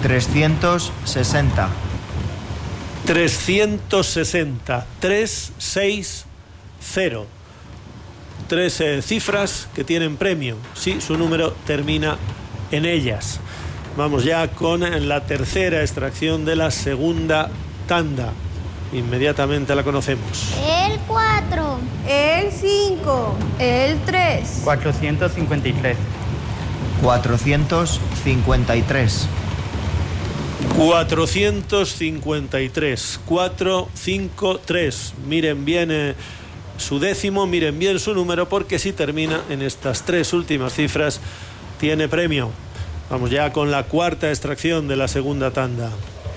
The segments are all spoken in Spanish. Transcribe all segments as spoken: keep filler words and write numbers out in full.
trescientos sesenta. trescientos sesenta. tres seis cero. Tres eh, cifras que tienen premio si su número termina en ellas. Vamos ya con la tercera extracción de la segunda tanda. Inmediatamente la conocemos. El cuatro. El cinco. El tres. cuatrocientos cincuenta y tres. cuatrocientos cincuenta y tres. cuatrocientos cincuenta y tres. cuatro cinco tres. Miren bien eh, su décimo, miren bien su número, porque si termina en estas tres últimas cifras tiene premio. Vamos ya con la cuarta extracción de la segunda tanda.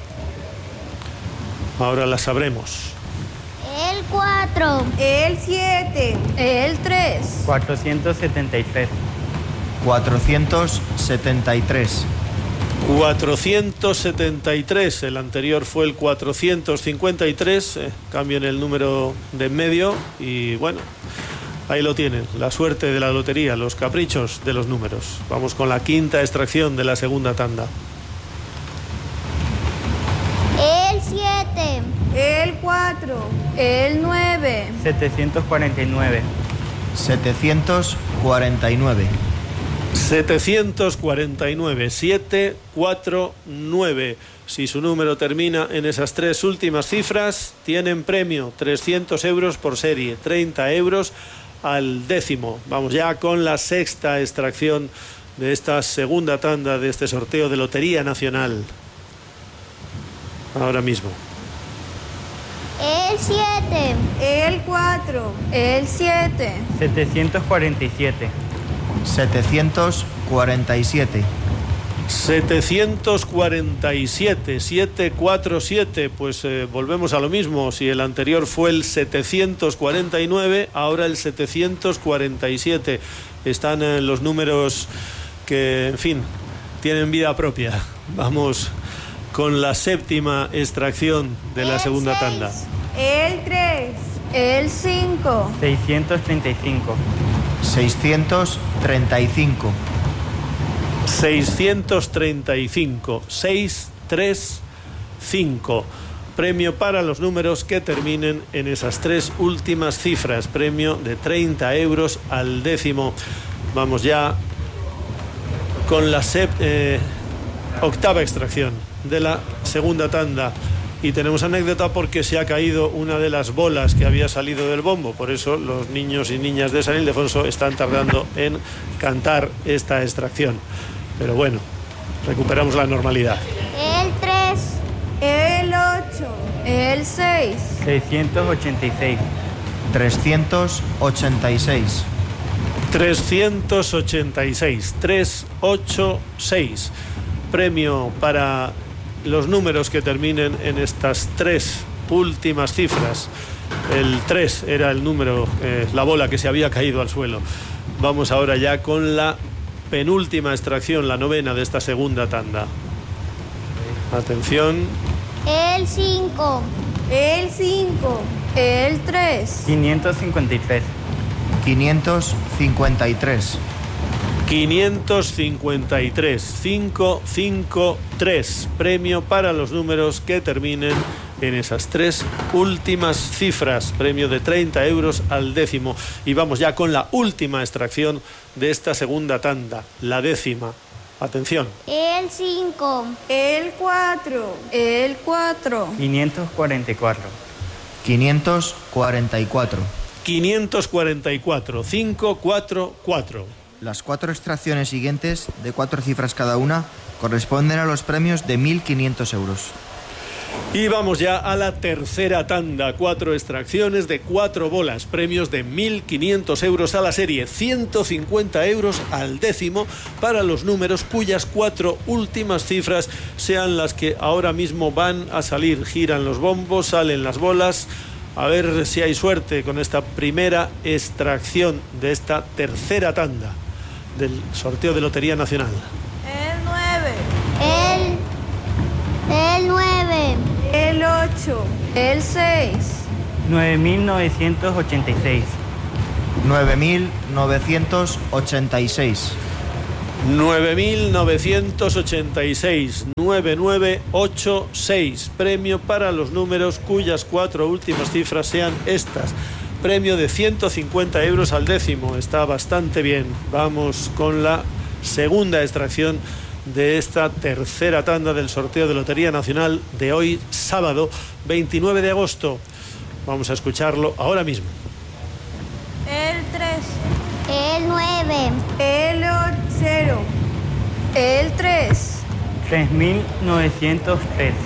Ahora la sabremos. El cuatro. El siete. El tres. cuatrocientos setenta y tres. cuatrocientos setenta y tres. cuatrocientos setenta y tres. El anterior fue el cuatrocientos cincuenta y tres. Eh, cambien el número de en medio y bueno, ahí lo tienen. La suerte de la lotería, los caprichos de los números. Vamos con la quinta extracción de la segunda tanda. El siete. El cuatro. El nueve. setecientos cuarenta y nueve. setecientos cuarenta y nueve. setecientos cuarenta y nueve. siete cuatro nueve. Si su número termina en esas tres últimas cifras, tienen premio. trescientos euros por serie. treinta euros al décimo. Vamos ya con la sexta extracción de esta segunda tanda de este sorteo de Lotería Nacional. Ahora mismo. El siete. El cuatro. El siete. setecientos cuarenta y siete. setecientos cuarenta y siete. setecientos cuarenta y siete. siete cuatro siete. Pues eh, volvemos a lo mismo. Si el anterior fue el setecientos cuarenta y nueve, ahora el setecientos cuarenta y siete. Están eh, los números que, en fin, tienen vida propia. Vamos con la séptima extracción de la El segunda seis. tanda. El tres. El cinco. seiscientos treinta y cinco. seiscientos treinta y cinco. seiscientos treinta y cinco. seis tres cinco. Premio para los números que terminen en esas tres últimas cifras. Premio de treinta euros al décimo. Vamos ya con la sep, eh, octava extracción de la segunda tanda. Y tenemos anécdota porque se ha caído una de las bolas que había salido del bombo. Por eso los niños y niñas de San Ildefonso están tardando en cantar esta extracción. Pero bueno, recuperamos la normalidad. El tres. El ocho. El seis. seiscientos ochenta y seis. trescientos ochenta y seis. trescientos ochenta y seis. trescientos ochenta y seis. Premio para los números que terminen en estas tres últimas cifras. El tres era el número, eh, la bola que se había caído al suelo. Vamos ahora ya con la penúltima extracción, la novena de esta segunda tanda. Atención. El cinco. El cinco. El tres. quinientos cincuenta y tres. quinientos cincuenta y tres. quinientos cincuenta y tres. quinientos cincuenta y tres. Premio para los números que terminen en esas tres últimas cifras. Premio de treinta euros al décimo. Y vamos ya con la última extracción de esta segunda tanda, la décima. Atención. El cinco. El cuatro. El cuatro. quinientos cuarenta y cuatro. quinientos cuarenta y cuatro. quinientos cuarenta y cuatro. quinientos cuarenta y cuatro. Las cuatro extracciones siguientes, de cuatro cifras cada una, corresponden a los premios de mil quinientos euros. Y vamos ya a la tercera tanda. Cuatro extracciones de cuatro bolas. Premios de mil quinientos euros a la serie. ciento cincuenta euros al décimo para los números cuyas cuatro últimas cifras sean las que ahora mismo van a salir. Giran los bombos, salen las bolas. A ver si hay suerte con esta primera extracción de esta tercera tanda del sorteo de Lotería Nacional. El nueve. El. El nueve. El ocho. El seis. nueve mil novecientos ochenta y seis. nueve mil novecientos ochenta y seis. nueve mil novecientos ochenta y seis, nueve nueve ocho seis. Premio para los números cuyas cuatro últimas cifras sean estas. Premio de ciento cincuenta euros al décimo. Está bastante bien. Vamos con la segunda extracción de esta tercera tanda del sorteo de Lotería Nacional de hoy, sábado veintinueve de agosto. Vamos a escucharlo ahora mismo. El tres. El nueve. El cero. El tres. tres mil novecientos tres.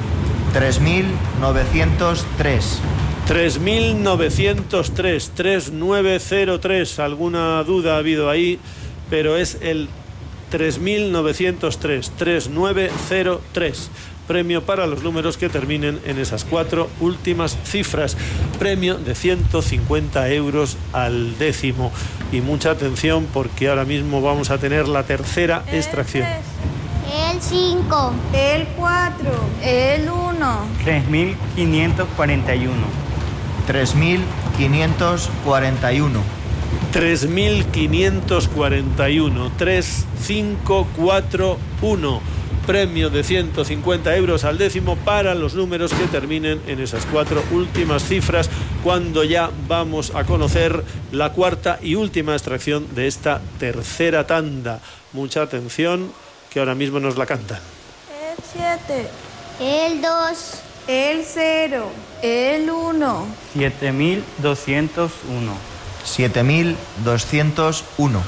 tres mil novecientos tres. tres mil novecientos tres, tres mil novecientos tres. Alguna duda ha habido ahí, pero es el tres mil novecientos tres, tres mil novecientos tres. Premio para los números que terminen en esas cuatro últimas cifras. Premio de ciento cincuenta euros al décimo. Y mucha atención porque ahora mismo vamos a tener la tercera El extracción. tres. El cinco. El cuatro. El uno. tres mil quinientos cuarenta y uno. tres mil quinientos cuarenta y uno. tres mil quinientos cuarenta y uno. tres mil quinientos cuarenta y uno. Premio de ciento cincuenta euros al décimo para los números que terminen en esas cuatro últimas cifras, cuando ya vamos a conocer la cuarta y última extracción de esta tercera tanda. Mucha atención, que ahora mismo nos la cantan. El siete. El dos. El cero. El uno. siete mil doscientos uno. siete mil doscientos uno.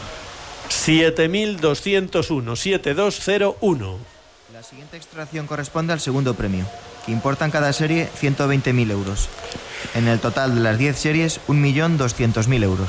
siete mil doscientos uno, siete mil doscientos uno. La siguiente extracción corresponde al segundo premio, que importa en cada serie ciento veinte mil euros. En el total de las diez series, un millón doscientos mil euros.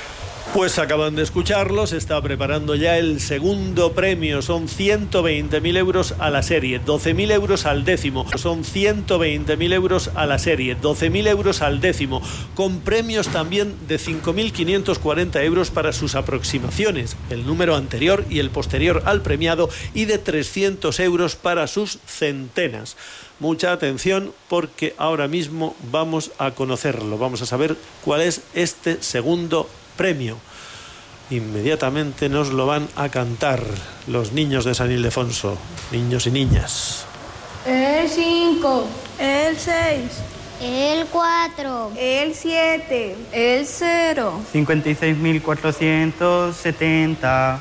Pues acaban de escucharlo, se está preparando ya el segundo premio. Son ciento veinte mil euros a la serie, doce mil euros al décimo. Son ciento veinte mil euros a la serie, doce mil euros al décimo. Con premios también de cinco mil quinientos cuarenta euros para sus aproximaciones, el número anterior y el posterior al premiado, y de trescientos euros para sus centenas. Mucha atención porque ahora mismo vamos a conocerlo. Vamos a saber cuál es este segundo premio. Inmediatamente nos lo van a cantar los niños de San Ildefonso, niños y niñas. El cinco. El seis. El cuatro. El siete. El cero. cincuenta y seis mil cuatrocientos setenta.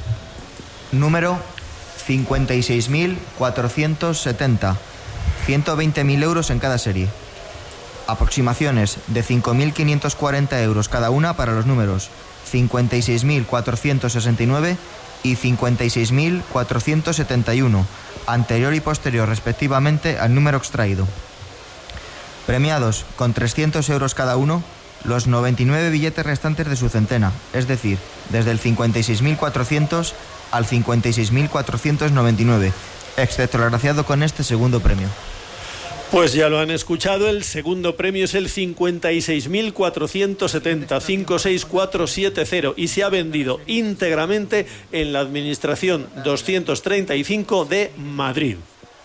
Número cincuenta y seis mil cuatrocientos setenta. ciento veinte mil euros en cada serie. Aproximaciones de cinco mil quinientos cuarenta euros cada una para los números cincuenta y seis mil cuatrocientos sesenta y nueve y cincuenta y seis mil cuatrocientos setenta y uno, anterior y posterior respectivamente al número extraído. Premiados con trescientos euros cada uno, los noventa y nueve billetes restantes de su centena, es decir, desde el cincuenta y seis mil cuatrocientos al cincuenta y seis mil cuatrocientos noventa y nueve, excepto el agraciado con este segundo premio. Pues ya lo han escuchado, el segundo premio es el cincuenta y seis mil cuatrocientos setenta, cinco seis cuatro siete cero, y se ha vendido íntegramente en la Administración doscientos treinta y cinco de Madrid.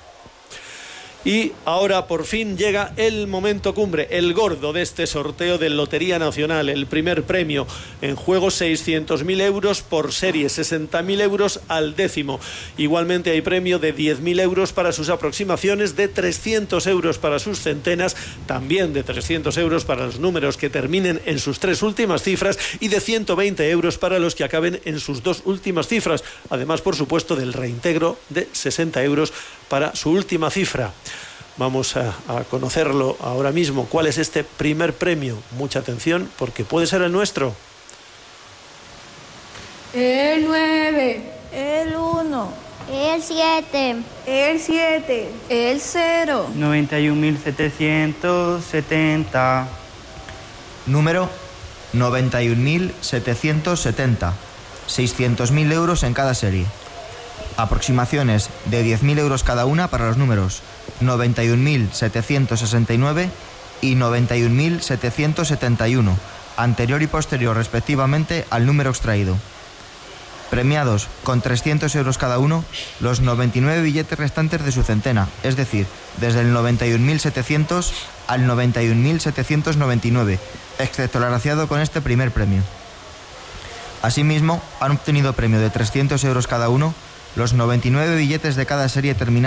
Y ahora por fin llega el momento cumbre, el gordo de este sorteo de Lotería Nacional. El primer premio, en juego seiscientos mil euros por serie, sesenta mil euros al décimo. Igualmente hay premio de diez mil euros para sus aproximaciones, de trescientos euros para sus centenas, también de trescientos euros para los números que terminen en sus tres últimas cifras, y de ciento veinte euros para los que acaben en sus dos últimas cifras. Además, por supuesto, del reintegro de sesenta euros para su última cifra. Vamos a, a conocerlo ahora mismo. ¿Cuál es este primer premio? Mucha atención porque puede ser el nuestro. El nueve. El uno. El siete. El siete. El cero. noventa y un mil setecientos setenta. Número noventa y un mil setecientos setenta. seiscientos mil euros en cada serie. Aproximaciones de diez mil euros cada una para los números noventa y un mil setecientos sesenta y nueve y noventa y un mil setecientos setenta y uno, anterior y posterior respectivamente al número extraído. Premiados con trescientos euros cada uno, los noventa y nueve billetes restantes de su centena, es decir, desde el noventa y un mil setecientos al noventa y un mil setecientos noventa y nueve, excepto el agraciado con este primer premio. Asimismo, han obtenido premio de trescientos euros cada uno los noventa y nueve billetes de cada serie terminada